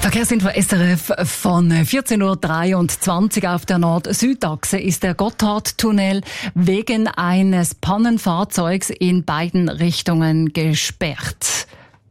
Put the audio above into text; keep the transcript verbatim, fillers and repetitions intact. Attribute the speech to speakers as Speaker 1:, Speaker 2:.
Speaker 1: Verkehrsinfo S R F von vierzehn Uhr dreiundzwanzig. Auf der Nord-Süd-Achse ist der Gotthardtunnel wegen eines Pannenfahrzeugs in beiden Richtungen gesperrt.